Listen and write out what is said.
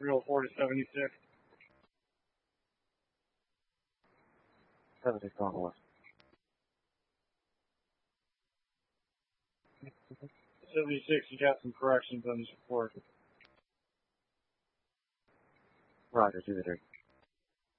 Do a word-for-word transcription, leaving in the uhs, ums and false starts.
three oh four to seventy-six. seventy-six on the left. seventy-six, you got some corrections on this report. Roger, two to three.